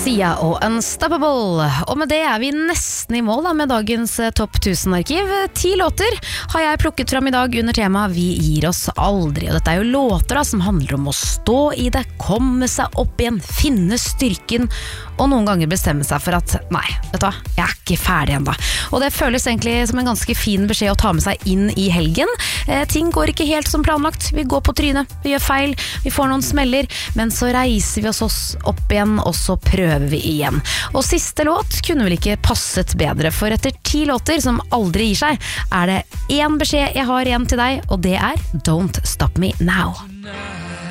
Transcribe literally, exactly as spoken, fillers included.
Sia og Unstoppable. Og med det er vi nesten i mål da, med dagens Topp tusen-arkiv. Ti låter har jeg plukket fram i dag under temaet Vi gir oss aldri. Og dette er jo låter da, som handler om å stå i det, komme seg opp igjen, finne styrken, og noen ganger bestemme seg for at nei, vet du hva, jeg er ikke ferdig enda. Og det føles egentlig som en ganske fin beskjed å ta med seg inn i helgen. Eh, ting går ikke helt som planlagt. Vi går på trynet, vi gjør feil, vi får noen smeller, men så reiser vi oss opp igjen, og så prøver vi igjen. Og siste låt kunne vel ikke passet bedre, for etter ti låter som aldri gir seg, er det en beskjed jeg har igjen til deg, og det er Don't Stop Me Now.